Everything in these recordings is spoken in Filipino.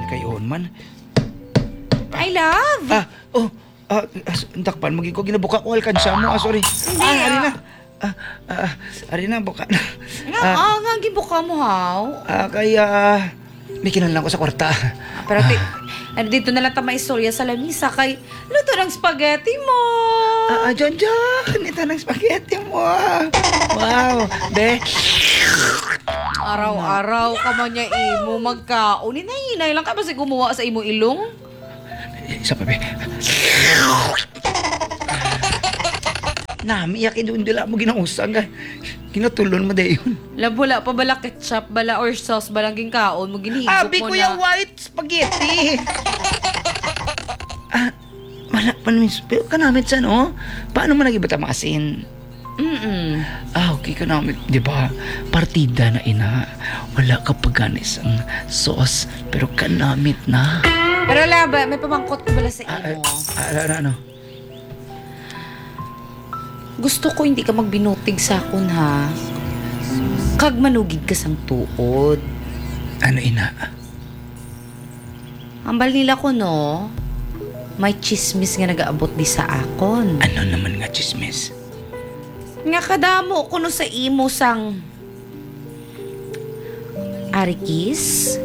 kayon man. I love. Dakpan, ko ginabuka ko alkansya mo. Sorry. Ari na. Ari na, buka na. Nga gibuka mo, haw. Kaya, may kinanlang ko sa kwarta. Pero dito na lang ta maistorya sa lamisa kay luto ng spaghetti mo. John. Ito ng spaghetti mo. Wow. Be. Araw-araw ka man niya imo magkaon. Hinay lang ka ba si gumawa sa imo ilong? Isa pa, be. Namiyak doon dila mo ginausang. Kinatulon mo dayon. Labula pa bala ketchup, bala or sauce, balang ginkaon mo ginihigop Abi mo ko na. yung white spaghetti. Wala pa namin. Pero kanamit sa no? Paano mo nag-iba tamasin? Okay kanamit. Di ba? Partida na ina. Wala ka paganis ang sauce. Pero kanamit na. Pero laba, may pamangkot ko bala sa imo. Ano? Gusto ko hindi ka magbinutig sa akon, ha? Kag manugid ka sang tuod. Ano ina? Ambal nila ko, no? May chismis nga nag-aabot di sa akon. Ano naman nga chismis? Nga kadamo ko no sa imo sang Arikis.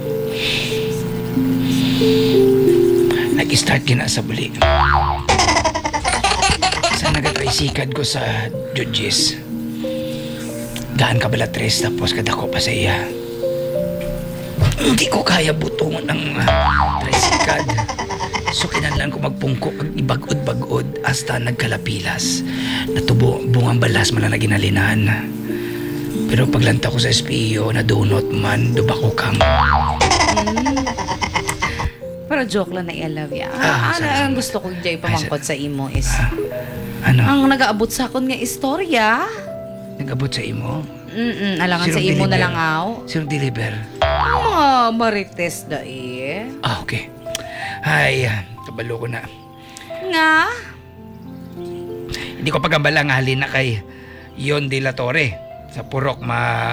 Nag-start kina sa buli. Sa nagatraisikad ko sa judges. Gaan ka bala tres tapos kadako pa sa iya. Hindi ko kaya butungon ng tricycad. So kinanlan ko magpungko ag ibagod-bagod hasta nagkalapilas. Natubo bungang balas man na ginalinan. Pero paglanta ko sa SPO na donut man dubako kam. Pero joke lang na I love ya. Ang gusto ko dyan pamangkot sa imo is Ano? ang nag-aabot sa akon nga istorya. Nag-abot sa imo? Alangan sa imo na lang aw. Sinong deliver? Ang mga marites da eh. Okay. Ay, kabalo ko na. Nga? Hindi ko pagambala nga halin na kay Yon de la Torre sa Purok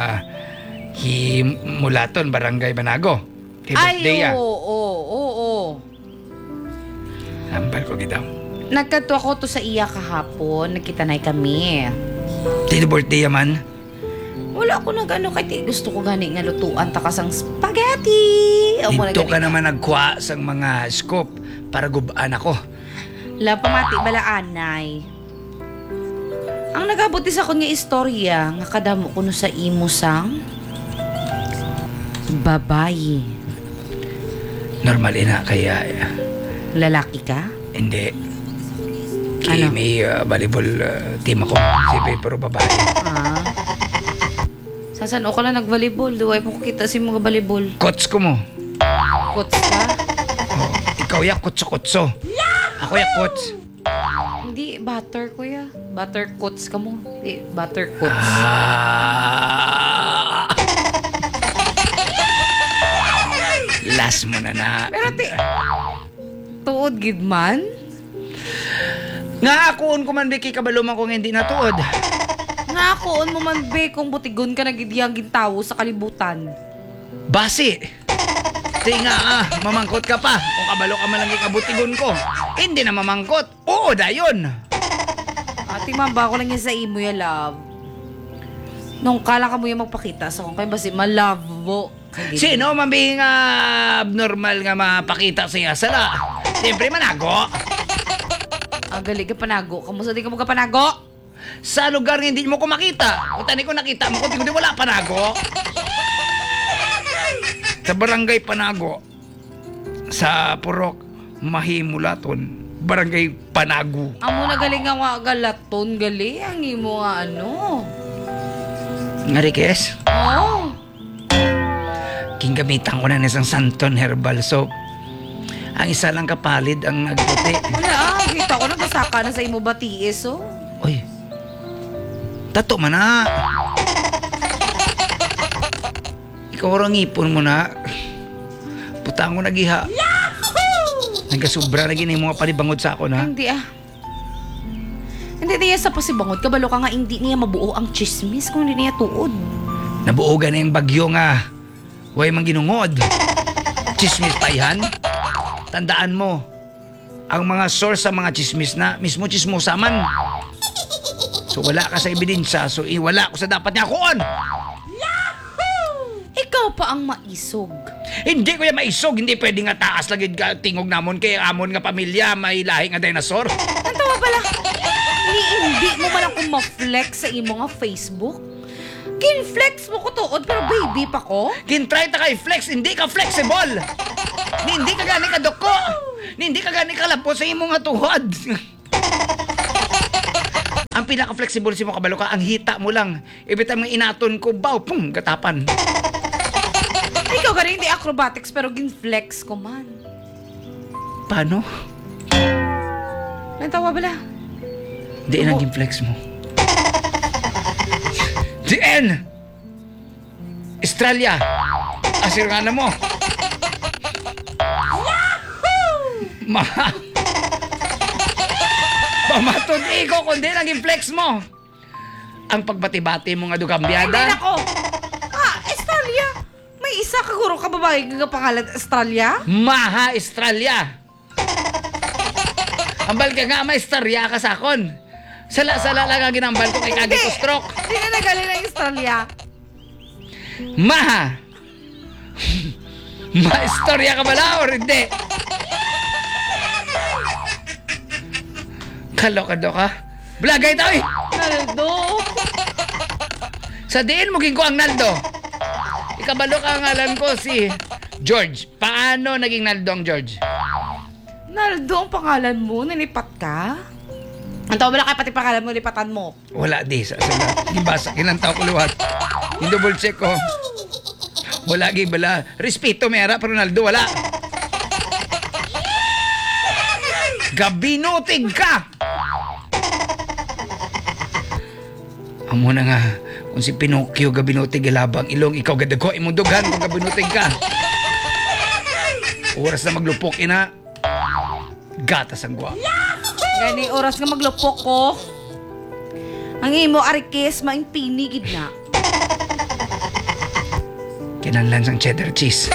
Himulaton, Barangay Banago. Kay birthday oo. Ambal ko gitaw. Nagkadto ako to sa iya kahapon. Nagkitanay kami. Dito birthday man. Wala ko nag-ano kay gusto ko gani nga lutuan takasang spaghetti. Dito ka naman nagkuha sang mga scoop para gubaan ako. La pamati bala anay. Ang nagabuti sa kon nga istorya nga kadamo ko no sa imo sang babayi. Normal ina kaya Lalaki ka? hindi. Ano? May volleyball team ako. Sipe pero babae. Sasan o ka lang nag-volleyball. Duway mo ko kita si mga volleyball. Coach ko mo. Coach ka? Oh, ikaw ya kutso-kutso. Ako ya coach. Hindi, butter ko ya. Butter coats ka mo. Hindi, butter coats. Last mo na. Pero tuod gid man? Nga akoon ko man biki kabaluman kung hindi natuod. Nga akoon mo man be kung butigon ka nagidiyang gintawo sa kalibutan. Basi. Tinga mamangkot ka pa. Kung kabalo ka man lang ikabutigon ko. Hindi na mamangkot. Oo, dayon. Ati mamba ko lang yan sa imo ya love. Nung kala ka mo yung magpakita sa kung kayo basi ma-love mo. Sino mambing abnormal nga mapakita siya sala? Siyempre manago. Galing ka panago. Kamusta di ka mo ka panago? Sa lugar nga hindi mo ko makita. Kung tani ko nakita mo, kung di wala panago. Sa barangay Panago, sa Purok Mahimulaton, barangay Panago. Amo na galing nga galaton gali. Ang imo nga ano. Nga Rikes, Oh. kinggamitan ko na isang Santon Herbal Soap. Ang isa lang kapalid ang nagputi. Wala kita ko nagasaka na sa imo batiis oh. Uy, tato man na. Ikaw orang ipon mo na. Putang ko nagiha. Nagkasubra na gini mga palibangod sa ako na. Hindi Hindi niya sa pasibangod. Kabalo ka nga hindi niya mabuo ang chismis kung hindi niya tuod. Nabuogan na yung bagyo nga. Huwag mang ginungod. Chismis pa yan? Tandaan mo, ang mga source sa mga chismis na mismo chismosa man. So wala ka sa ebidensya, so wala ko sa dapat niya kuon. Ikaw pa ang maisog. Hindi ko yan maisog, hindi pwede nga taas lagi tingog namon kay amon nga pamilya may lahi nga dinosaur. Ang tawa pala. Hindi mo man akong ma-flex sa imo nga Facebook. Kin-flex mo ko tuod pero baby pa ko. Kintry ta kay flex, hindi ka flexible. Hindi ka gani ka doko. Hindi ka gani ka lapo sa imo nga tuhod. Ang pinaka-flexible si mo kabalo ka, ang hita mo lang. Every time nga inaton ko, baw, pum, gatapan. Ikaw galing hindi acrobatics pero gin-flex ko man. Paano? Ang tawa pala. Di ang flex mo. DN! Australia! Asir nga na mo. Pamatod iko kundi naging flex mo. Ang pagbati-bati mo nga Hindi dukambyada. nako. Australia. May isa ka guro ka babae nga pangalan Australia? Maha Australia. Ambal ka nga maistorya ka sakon. Sala-sala lang ang ginambal ko kay kagi ko stroke. Hindi na nagaling ng Australia. Maha. Maistorya ka bala or hindi? Kalokado ka? Blagay tao eh. Naldo. Sa diin mo ko ang Naldo. Ikabalo ka ang ngalan ko si George. Paano naging Naldo ang George? Naldo ang pangalan mo? Nalipat ka? Ang tawa ba kay pati pangalan mo, lipatan mo? Wala di sa sulat. Gibasa kinantaw ko luhat. Yung double check ko. Wala gibala. Respeto mera pero Naldo wala. Gabinutig ka! Amo na nga, kung si Pinocchio gabinutig ilabang ilong, ikaw gadago imong dughan kung gabinutig ka. Oras na maglupok ina. Gatas ang gwa. Gani oras nga maglupok ko. Ang imo arikis maintinigid na. Kinanlan sang cheddar cheese.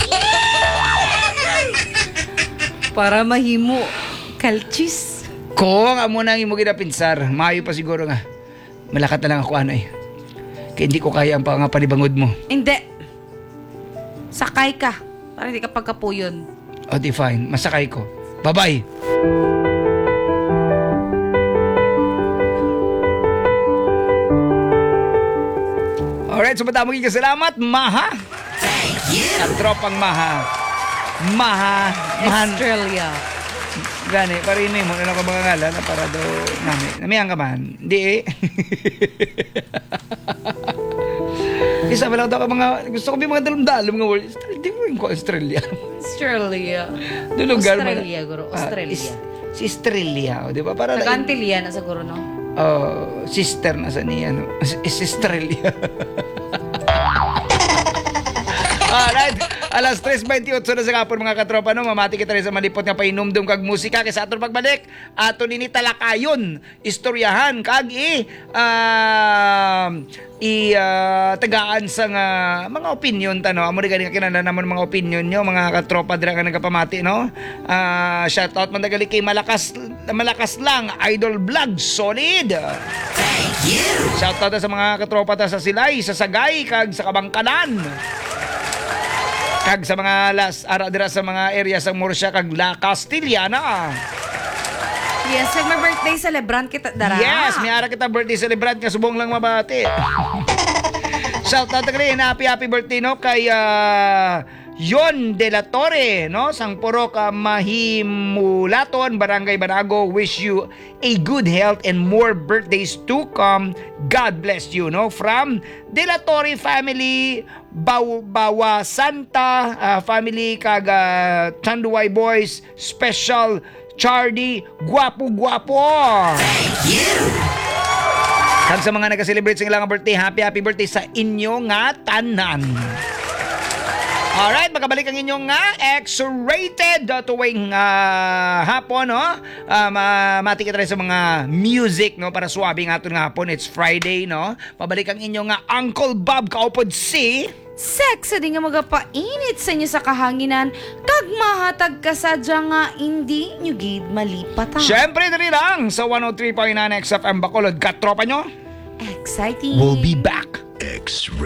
Para mahimo kalchis. Kung amo nang imo ginapinsar, maayo pa siguro nga. Malakat na lang ako ano eh. Kaya hindi ko kaya ang pangapanibangod mo. Hindi. Sakay ka. Para hindi ka pagkapuyon. O di fine, masakay ko. Bye-bye! Alright, so madaming salamat, Maha! Thank you! At tropang Maha. Maha. Australia. Gani, parini mo na ka mga ngalan na para daw nami. Namihan ka man. Hindi eh. Isa pa lang daw ka mga, gusto ko may mga dalom-dalom nga word. Hindi mo rin ko Australia. Australia. Doon lugar mo. Australia, guro. Australia. Si Australia, o, di ba? Para Taga-Antilya na siguro, no? sister na sa niya, no? Si Australia. Alright, alas 3:28 na sa kapon mga katropa, no? Mamati kita rin sa malipot nga painumdum kag musika kaysa aton pagbalik. Ato nini talakayon, istoryahan kag tagaan sa nga mga opinion tano. Amo rin nga kinahanglan namon mga opinion nyo mga katropa dira nga nagapamati, no? Shout out man dagali kay malakas lang Idol Vlog Solid. Thank you. Shout out sa mga katropa ta sa Silay, sa Sagay kag sa Kabangkalan. Kag sa mga ara dira sa mga area sa Murcia kag La Castillana. Yes, may birthday celebrant kita dara. Yes, may ara kita birthday celebrant nga subong lang mabati. Shout out rin, happy birthday no kay Yon de la Torre, no? Sang Purok Mahimulaton, Barangay Banago. Wish you a good health and more birthdays to come. God bless you, no? From de la Torre family, Bawa Santa family, kag Chanduay Boys, Special Chardy, Guwapo. Thank you! Kag sa mga nag-celebrate sa ilang birthday, happy birthday sa inyo nga tanan. Alright, makabalik ang inyong X-rated tuwing hapon, no? Mati kita rin sa mga music, no? Para suwabe nga ito ng hapon. It's Friday, no? Pabalik ang inyong Uncle Bob Kaupod si Sexy din nga magapainit sa inyo sa kahanginan. Kag mahatag ka sadya nga hindi nyo gid malipatan. Siyempre, dali lang sa 103.9 XFM Bacolod. Katropa nyo, Exciting. we'll be back.